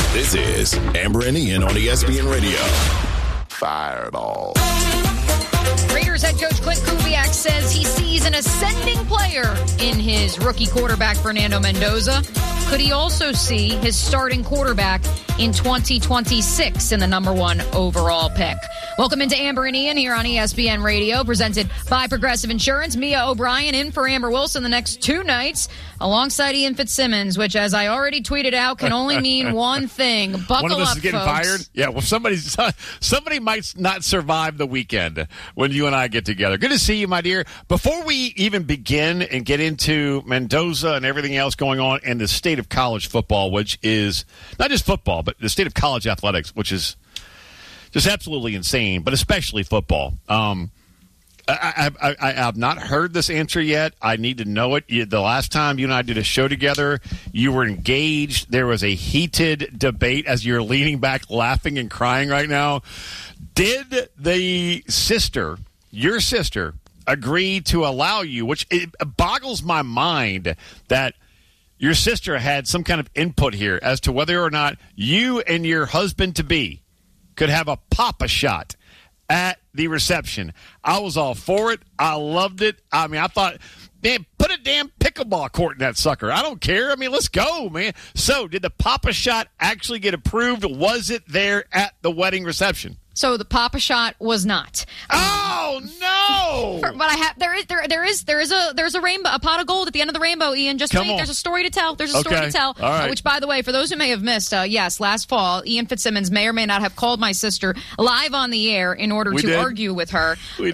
This is Amber and Ian on ESPN Radio. Fireball. Raiders head coach Clint Kubiak says he sees an ascending player in his rookie quarterback, Fernando Mendoza. Could he also see his starting quarterback in 2026 in the number 1 overall pick? Welcome into Amber and Ian here on ESPN Radio, presented by Progressive Insurance. Mia O'Brien in for Amber Wilson the next 2 nights, alongside Ian Fitzsimmons, which, as I already tweeted out, can only mean one thing. Buckle up, One of us is getting folks. fired? Yeah, well, somebody might not survive the weekend when you and I get together. Good to see you, my dear. Before we even begin and get into Mendoza and everything else going on in the state of college football, which is not just football, but the state of college athletics, which is just absolutely insane, but especially football. I have not heard this answer yet. I need to know it. The last time you and I did a show together, you were engaged. There was a heated debate as you're leaning back, laughing and crying right now. Did the sister, your sister, agree to allow you, which it boggles my mind that your sister had some kind of input here as to whether or not you and your husband-to-be could have a Papa shot at the reception. I was all for it. I loved it. I mean, I thought, man, put a damn pickleball court in that sucker. I don't care. I mean, let's go, man. So did the Papa shot actually get approved? Was it there at the wedding reception? So the Papa shot was not. Oh no! But there's a rainbow, a pot of gold at the end of the rainbow, Ian. Just wait. There's a story to tell. There's a story to tell. All right. Which, by the way, for those who may have missed, yes, last fall, Ian Fitzsimmons may or may not have called my sister live on the air in order to argue with her,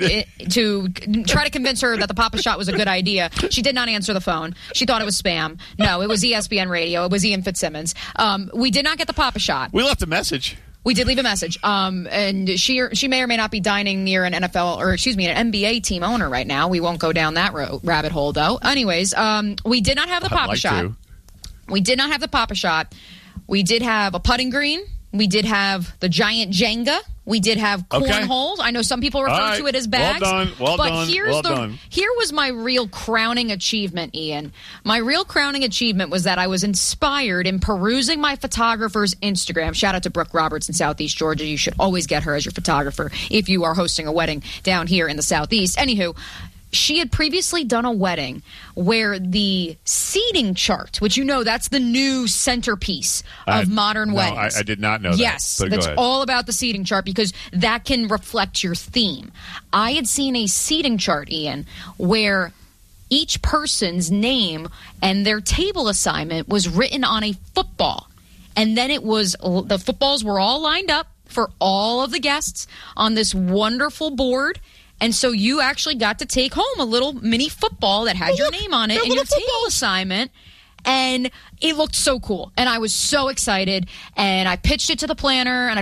to try to convince her that the Papa shot was a good idea. She did not answer the phone. She thought it was spam. No, it was ESPN Radio. It was Ian Fitzsimmons. We did not get the Papa shot. We left a message. We did leave a message, and she may or may not be dining near an NFL or an NBA team owner right now. We won't go down that rabbit hole, though. Anyways, we did not have the Papa shot. We did not have the Papa shot. We did have a putting green. We did have the giant Jenga. We did have cornholes. I know some people refer to it as bags. Well done. Here was my real crowning achievement, Ian. My real crowning achievement was that I was inspired in perusing my photographer's Instagram. Shout out to Brooke Roberts in Southeast Georgia. You should always get her as your photographer if you are hosting a wedding down here in the Southeast. Anywho, she had previously done a wedding where the seating chart, which that's the new centerpiece of modern weddings. I did not know that. Yes, that's all about the seating chart because that can reflect your theme. I had seen a seating chart, Ian, where each person's name and their table assignment was written on a football. And then the footballs were all lined up for all of the guests on this wonderful board. And so you actually got to take home a little mini football that had your name on it and your table assignment. And it looked so cool. And I was so excited. And I pitched it to the planner. And